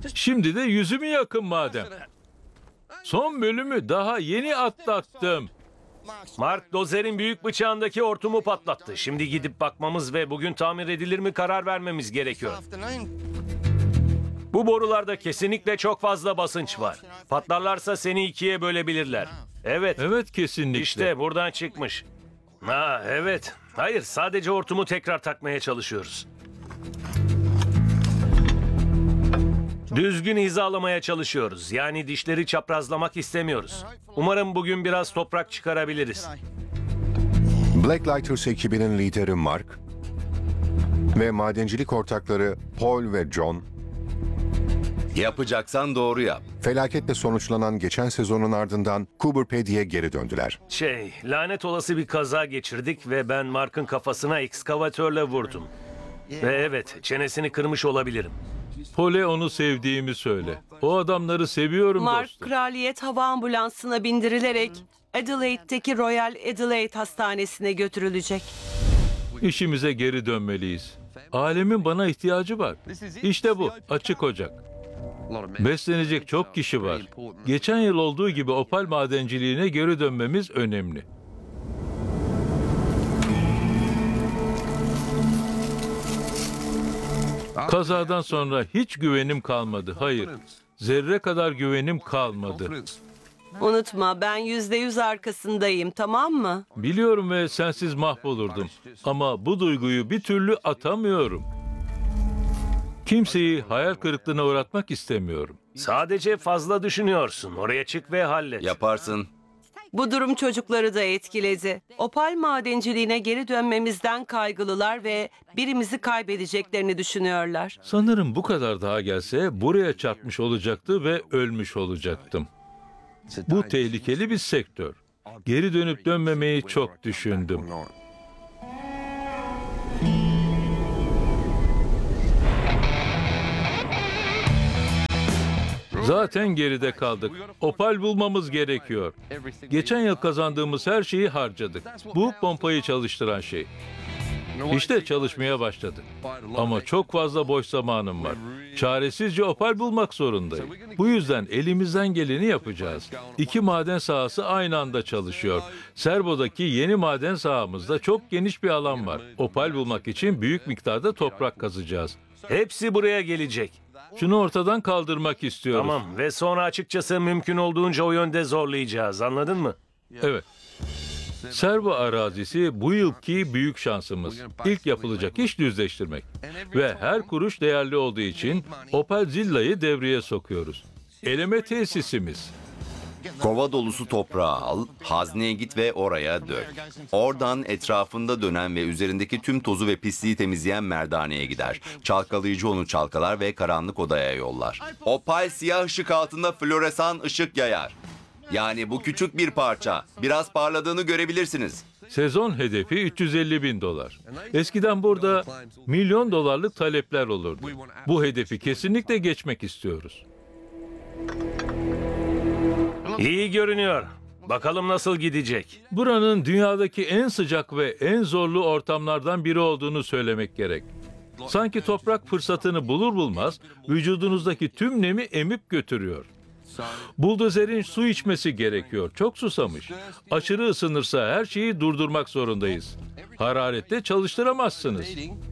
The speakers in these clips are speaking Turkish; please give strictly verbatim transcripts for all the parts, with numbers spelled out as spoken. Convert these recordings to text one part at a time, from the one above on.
Şimdi de yüzümü yakın madem. Son bölümü daha yeni atlattım. Mark dozerin büyük bıçağındaki hortumu patlattı. Şimdi gidip bakmamız ve bugün tamir edilir mi karar vermemiz gerekiyor. Bu borularda kesinlikle çok fazla basınç var. Patlarlarsa seni ikiye bölebilirler. Evet. Evet, kesinlikle. İşte buradan çıkmış. Ha evet. Hayır, sadece hortumu tekrar takmaya çalışıyoruz. Düzgün hizalamaya çalışıyoruz. Yani dişleri çaprazlamak istemiyoruz. Umarım bugün biraz toprak çıkarabiliriz. Blacklighters ekibinin lideri Mark ve madencilik ortakları Paul ve John, Yapacaksan doğru yap. felaketle sonuçlanan geçen sezonun ardından Coober Pedi'ye geri döndüler. Şey, lanet olası bir kaza geçirdik ve ben Mark'ın kafasına ekskavatörle vurdum. Ve evet, çenesini kırmış olabilirim. Pole onu sevdiğimi söyle. O adamları seviyorum Mark, dostum. kraliyet hava ambulansına bindirilerek Adelaide'deki Royal Adelaide Hastanesi'ne götürülecek. İşimize geri dönmeliyiz. Alemin bana ihtiyacı var. İşte bu, açık ocak. Beslenecek çok kişi var. Geçen yıl olduğu gibi opal madenciliğine geri dönmemiz önemli. Kazadan sonra hiç güvenim kalmadı. Hayır, zerre kadar güvenim kalmadı. Unutma, ben yüzde yüz arkasındayım, tamam mı? Biliyorum ve sensiz mahvolurdum. Ama bu duyguyu bir türlü atamıyorum. Kimseyi hayal kırıklığına uğratmak istemiyorum. Sadece fazla düşünüyorsun. Oraya çık ve hallet. Yaparsın. Bu durum çocukları da etkiledi. Opal madenciliğine geri dönmemizden kaygılılar ve birimizi kaybedeceklerini düşünüyorlar. Sanırım bu kadar daha gelse buraya çarpmış olacaktı ve ölmüş olacaktım. Bu tehlikeli bir sektör. Geri dönüp dönmemeyi çok düşündüm. Zaten geride kaldık. Opal bulmamız gerekiyor. Geçen yıl kazandığımız her şeyi harcadık. Bu pompayı çalıştıran şey. İşte çalışmaya başladı. Ama çok fazla boş zamanım var. Çaresizce opal bulmak zorundayım. Bu yüzden elimizden geleni yapacağız. İki maden sahası aynı anda çalışıyor. Serbo'daki yeni maden sahamızda çok geniş bir alan var. Opal bulmak için büyük miktarda toprak kazacağız. Hepsi buraya gelecek. Şunu ortadan kaldırmak istiyoruz. Tamam ve sonra açıkçası mümkün olduğunca o yönde zorlayacağız. Anladın mı? Evet. Servo arazisi bu yılki büyük şansımız. İlk yapılacak iş düzleştirmek. Ve her kuruş değerli olduğu için Opal Zilla'yı devreye sokuyoruz. Eleme tesisimiz. Kova dolusu toprağı al, hazneye git ve oraya dök. Oradan etrafında dönen ve üzerindeki tüm tozu ve pisliği temizleyen merdaneye gider. Çalkalayıcı onu çalkalar ve karanlık odaya yollar. Opal siyah ışık altında floresan ışık yayar. Yani bu küçük bir parça. Biraz parladığını görebilirsiniz. Sezon hedefi üç yüz elli bin dolar. Eskiden burada milyon dolarlık talepler olurdu. Bu hedefi kesinlikle geçmek istiyoruz. İyi görünüyor. Bakalım nasıl gidecek. Buranın dünyadaki en sıcak ve en zorlu ortamlardan biri olduğunu söylemek gerek. Sanki toprak fırsatını bulur bulmaz vücudunuzdaki tüm nemi emip götürüyor. Buldozerin su içmesi gerekiyor. Çok susamış. Aşırı ısınırsa her şeyi durdurmak zorundayız. Hararette çalıştıramazsınız.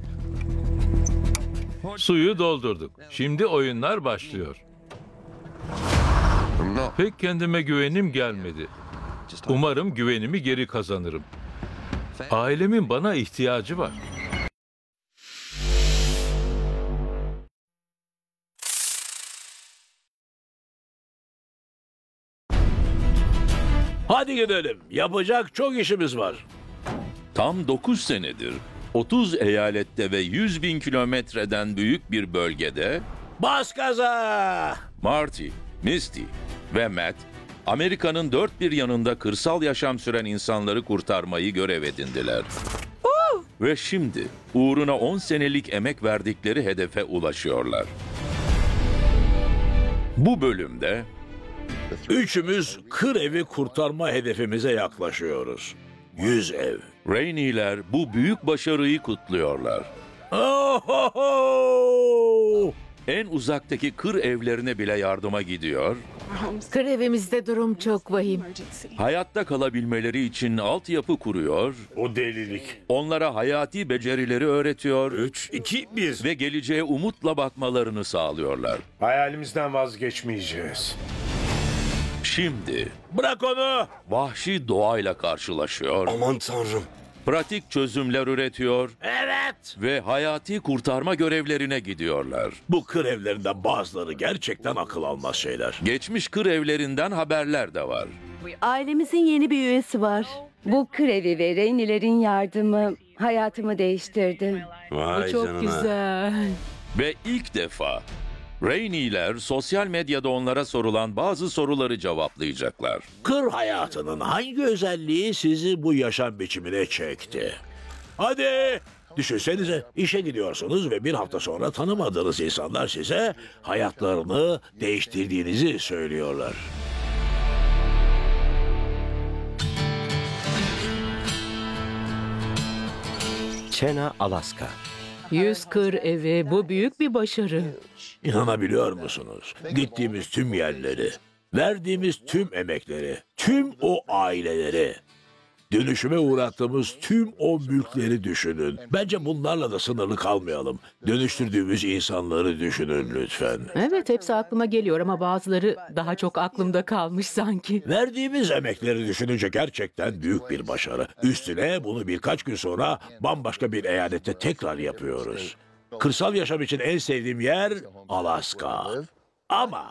Suyu doldurduk. Şimdi oyunlar başlıyor. Pek kendime güvenim gelmedi. Umarım güvenimi geri kazanırım. Ailemin bana ihtiyacı var. Hadi gidelim. Yapacak çok işimiz var. Tam dokuz senedir otuz eyalette ve yüz bin kilometreden büyük bir bölgede Bas gaza! Marty, Misty ve Matt, Amerika'nın dört bir yanında kırsal yaşam süren insanları kurtarmayı görev edindiler. Ve şimdi uğruna on senelik emek verdikleri hedefe ulaşıyorlar. Bu bölümde Üçümüz kır evi kurtarma hedefimize yaklaşıyoruz. Yüz ev. Rainey'ler bu büyük başarıyı kutluyorlar. Ohoho! En uzaktaki kır evlerine bile yardıma gidiyor. Kır evimizde durum çok vahim. Hayatta kalabilmeleri için altyapı kuruyor. O delilik. Onlara hayati becerileri öğretiyor üç, iki, bir. ve geleceğe umutla bakmalarını sağlıyorlar. Hayalimizden vazgeçmeyeceğiz. Şimdi Bırak onu. vahşi doğayla karşılaşıyor, Aman tanrım. pratik çözümler üretiyor Evet. ve hayati kurtarma görevlerine gidiyorlar. Bu kır evlerinden bazıları gerçekten akıl almaz şeyler. Geçmiş kır evlerinden haberler de var. Ailemizin yeni bir üyesi var. Bu krevi ve Reynilerin yardımı hayatımı değiştirdi. Vay Çok canına. güzel. Ve ilk defa Rainey'ler sosyal medyada onlara sorulan bazı soruları cevaplayacaklar. Kır hayatının hangi özelliği sizi bu yaşam biçimine çekti? Hadi düşünsenize, işe gidiyorsunuz ve bir hafta sonra tanımadığınız insanlar size hayatlarını değiştirdiğinizi söylüyorlar. Chena, Alaska. Yüz kır evi, bu büyük bir başarı. İnanabiliyor musunuz? Gittiğimiz tüm yerleri, verdiğimiz tüm emekleri, tüm o aileleri, dönüşüme uğrattığımız tüm o mülkleri düşünün. Bence bunlarla da sınırlı kalmayalım. Dönüştürdüğümüz insanları düşünün lütfen. Evet, hepsi aklıma geliyor ama bazıları daha çok aklımda kalmış sanki. Verdiğimiz emekleri düşününce gerçekten büyük bir başarı. Üstüne bunu birkaç gün sonra bambaşka bir eyalette tekrar yapıyoruz. Kırsal yaşam için en sevdiğim yer Alaska. Ama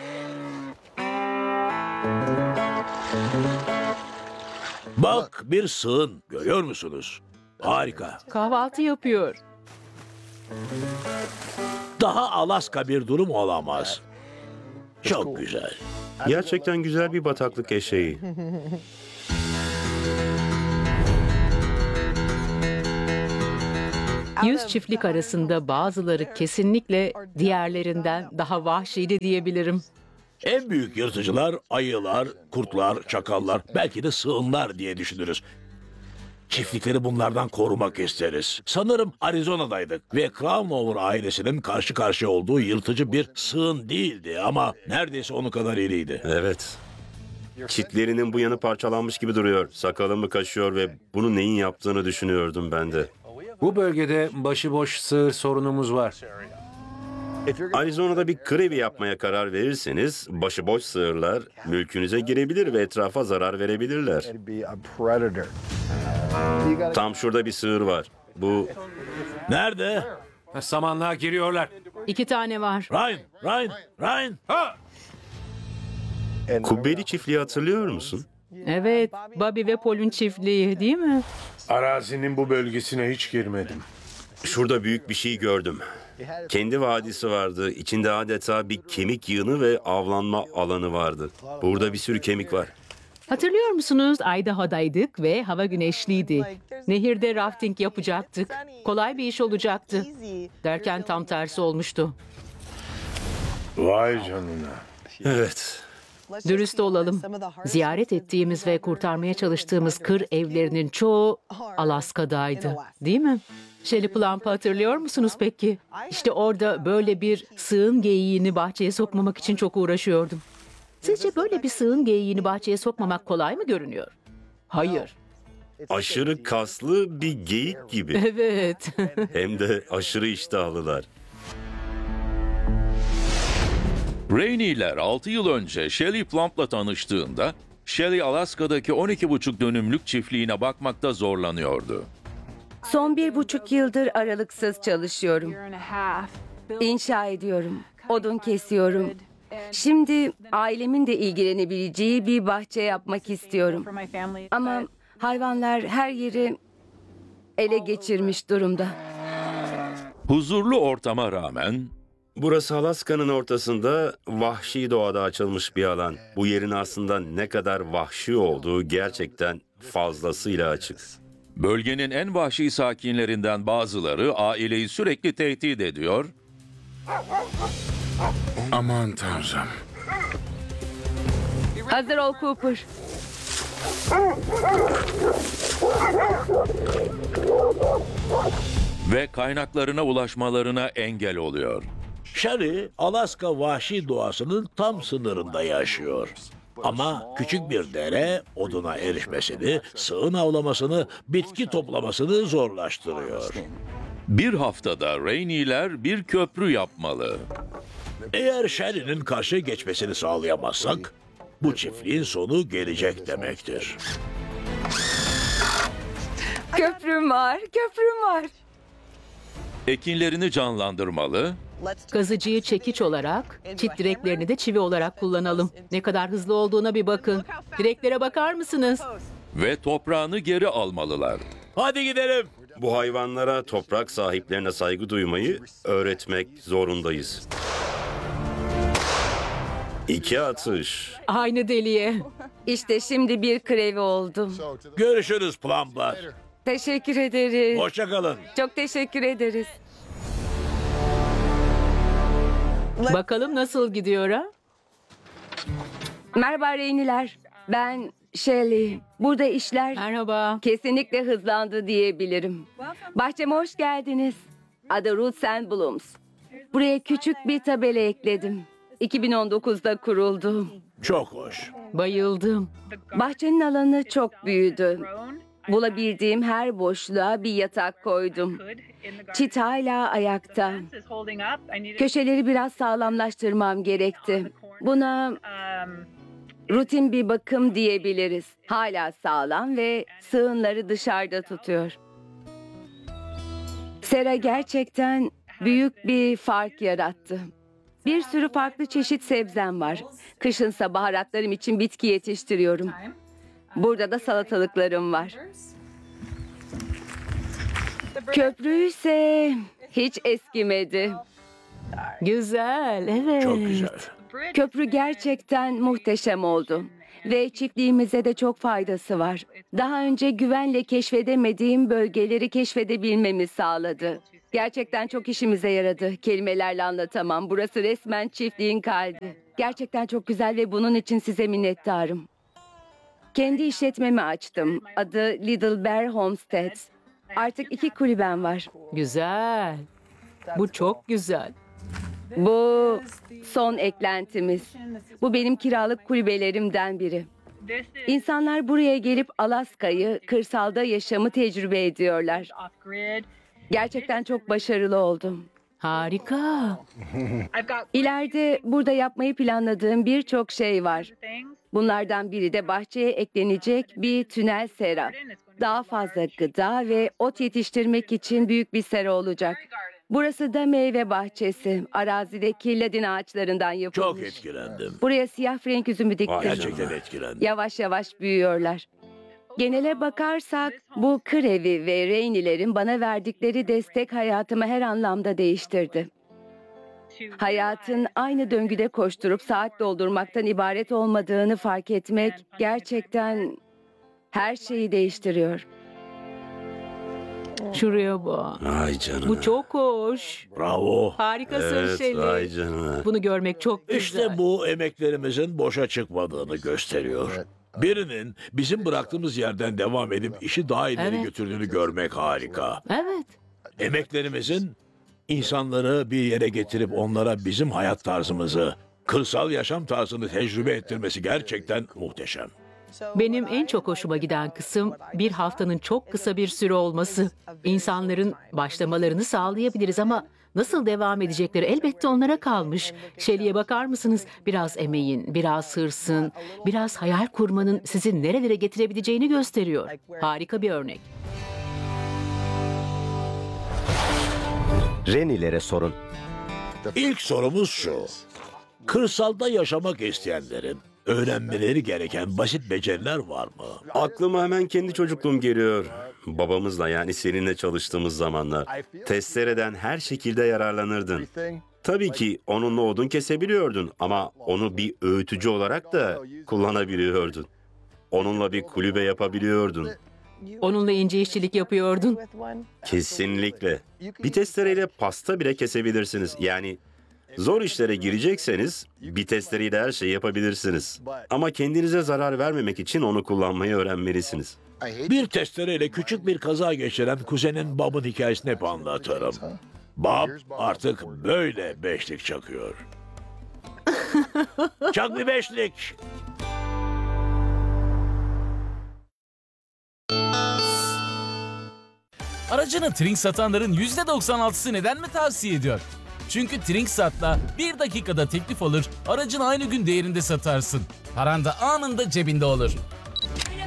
bak, bir sığın, görüyor musunuz? Harika. Kahvaltı yapıyor. Daha Alaska bir durum olamaz. Çok güzel. Gerçekten güzel bir bataklık eşeği. Yüz çiftlik arasında bazıları kesinlikle diğerlerinden daha vahşiydi diyebilirim. En büyük yırtıcılar ayılar, kurtlar, çakallar, belki de sığınlar diye düşünürüz. Çiftlikleri bunlardan korumak isteriz. Sanırım Arizona'daydık ve Crownover ailesinin karşı karşıya olduğu yırtıcı bir sığın değildi ama neredeyse onun kadar iriydi. Evet. Çitlerinin bu yanı parçalanmış gibi duruyor. Sakalımı kaşıyor ve bunu neyin yaptığını düşünüyordum ben de. Bu bölgede başıboş sığır sorunumuz var. Arizona'da bir kır evi yapmaya karar verirseniz başıboş sığırlar mülkünüze girebilir ve etrafa zarar verebilirler. Tam şurada bir sığır var. Bu Nerede? Samanlığa giriyorlar. İki tane var. Ryan, Ryan, Ryan. kubbeli çiftliği hatırlıyor musun? Evet, Bobby ve Paul'un çiftliği değil mi? Arazinin bu bölgesine hiç girmedim. Şurada büyük bir şey gördüm. Kendi vadisi vardı. İçinde adeta bir kemik yığını ve avlanma alanı vardı. Burada bir sürü kemik var. Hatırlıyor musunuz? Idaho'daydık ve hava güneşliydi. Nehirde rafting yapacaktık. Kolay bir iş olacaktı. Derken tam tersi olmuştu. Vay canına. Evet. Dürüst olalım. Ziyaret ettiğimiz ve kurtarmaya çalıştığımız kır evlerinin çoğu Alaska'daydı. Değil mi? Shelley Plump'ı hatırlıyor musunuz peki? İşte orada böyle bir sığın geyiğini bahçeye sokmamak için çok uğraşıyordum. Sizce böyle bir sığın geyiğini bahçeye sokmamak kolay mı görünüyor? Hayır. Aşırı kaslı bir geyik gibi. Evet. Hem de aşırı iştahlılar. Rainey'ler altı yıl önce Shelley Plump'la tanıştığında Shelley Alaska'daki on iki buçuk dönümlük çiftliğine bakmakta zorlanıyordu. Son bir buçuk yıldır aralıksız çalışıyorum. İnşa ediyorum. Odun kesiyorum. Şimdi ailemin de ilgilenebileceği bir bahçe yapmak istiyorum. Ama hayvanlar her yeri ele geçirmiş durumda. Huzurlu ortama rağmen Burası Alaska'nın ortasında vahşi doğada açılmış bir alan. Bu yerin aslında ne kadar vahşi olduğu gerçekten fazlasıyla açık. bölgenin en vahşi sakinlerinden bazıları aileyi sürekli tehdit ediyor, Aman tanrım. Hazır ol Cooper. ve kaynaklarına ulaşmalarına engel oluyor. Sherry, Alaska vahşi doğasının tam sınırında yaşıyor. Ama küçük bir dere oduna erişmesini, sığın avlamasını, bitki toplamasını zorlaştırıyor. Bir haftada Rainey'ler bir köprü yapmalı. Eğer Sherry'nin karşıya geçmesini sağlayamazsak, bu çiftliğin sonu gelecek demektir. Köprüm var, köprüm var. Ekinlerini canlandırmalı, Kazıcıyı çekiç olarak, çit direklerini de çivi olarak kullanalım. Ne kadar hızlı olduğuna bir bakın. Direklere bakar mısınız? ve toprağını geri almalılar. Hadi gidelim. Bu hayvanlara toprak sahiplerine saygı duymayı öğretmek zorundayız. İki atış. Aynı deliye. İşte şimdi bir krevi oldum. Görüşürüz Plumblar. Teşekkür ederiz. Hoşça kalın. Çok teşekkür ederiz. Bakalım nasıl gidiyor ha? Merhaba Reyniler. Ben Shelley. Burada işler Merhaba. kesinlikle hızlandı diyebilirim. Bahçeme hoş geldiniz. Adı Roots and Blooms. Buraya küçük bir tabela ekledim. iki bin on dokuzda kuruldu. Çok hoş. Bayıldım. Bahçenin alanı çok büyüdü. Bulabildiğim her boşluğa bir yatak koydum. Çit hala ayakta. Köşeleri biraz sağlamlaştırmam gerekti. Buna rutin bir bakım diyebiliriz. Hala sağlam ve sığınları dışarıda tutuyor. Sera gerçekten büyük bir fark yarattı. Bir sürü farklı çeşit sebzem var. Kışınsa baharatlarım için bitki yetiştiriyorum. Burada da salatalıklarım var. Köprü ise hiç eskimedi. Güzel, evet. Çok güzel. Köprü gerçekten muhteşem oldu. Ve çiftliğimize de çok faydası var. Daha önce güvenle keşfedemediğim bölgeleri keşfedebilmemi sağladı. Gerçekten çok işimize yaradı. Kelimelerle anlatamam. Burası resmen çiftliğin kalbi. Gerçekten çok güzel ve bunun için size minnettarım. Kendi işletmemi açtım. Adı Little Bear Homestead. Artık iki kulübem var. Güzel. Bu çok güzel. Bu son eklentimiz. Bu benim kiralık kulübelerimden biri. İnsanlar buraya gelip Alaska'yı, kırsalda yaşamı tecrübe ediyorlar. Gerçekten çok başarılı oldum. Harika. İleride burada yapmayı planladığım birçok şey var. Bunlardan biri de bahçeye eklenecek bir tünel sera. Daha fazla gıda ve ot yetiştirmek için büyük bir sera olacak. Burası da meyve bahçesi. Arazideki ladin ağaçlarından yapılmış. Çok etkilendim. Buraya siyah renk üzümü diktim. Gerçekten etkilendim. Yavaş yavaş büyüyorlar. Genele bakarsak bu kır evi ve Rainey'lerin bana verdikleri destek hayatımı her anlamda değiştirdi. Hayatın aynı döngüde koşturup saat doldurmaktan ibaret olmadığını fark etmek gerçekten her şeyi değiştiriyor. Şuraya bak. Ay canına. Bu çok hoş. Bravo. Harikasın Evet, Shelley. ay canına. Bunu görmek çok güzel. İşte bu emeklerimizin boşa çıkmadığını gösteriyor. Birinin bizim bıraktığımız yerden devam edip işi daha ileri Evet. götürdüğünü görmek harika. Evet. Emeklerimizin insanları bir yere getirip onlara bizim hayat tarzımızı, kırsal yaşam tarzını tecrübe ettirmesi gerçekten muhteşem. Benim en çok hoşuma giden kısım bir haftanın çok kısa bir süre olması. İnsanların başlamalarını sağlayabiliriz ama nasıl devam edecekleri elbette onlara kalmış. Shelley'e bakar mısınız? Biraz emeğin, biraz hırsın, biraz hayal kurmanın sizi nerelere getirebileceğini gösteriyor. Harika bir örnek. Renilere sorun. İlk sorumuz şu. Kırsalda yaşamak isteyenlerin öğrenmeleri gereken basit beceriler var mı? Aklıma hemen kendi çocukluğum geliyor. Babamızla yani seninle çalıştığımız zamanlar. Testereden her şekilde yararlanırdın. Tabii ki onunla odun kesebiliyordun ama onu bir öğütücü olarak da kullanabiliyordun. Onunla bir kulübe yapabiliyordun. Onunla ince işçilik yapıyordun. Kesinlikle. Bir testereyle pasta bile kesebilirsiniz. Yani zor işlere girecekseniz bir testereyle her şeyi yapabilirsiniz. Ama kendinize zarar vermemek için onu kullanmayı öğrenmelisiniz. Bir testereyle küçük bir kaza geçiren kuzenin Bob'un hikayesini hep anlatırım. Bob artık böyle beşlik çakıyor. Çak bir beşlik. Aracını Trink satanların yüzde doksan altısı neden mi tavsiye ediyor? Çünkü Trinksat'la bir dakikada teklif alır, aracını aynı gün değerinde satarsın. Paran da anında cebinde olur.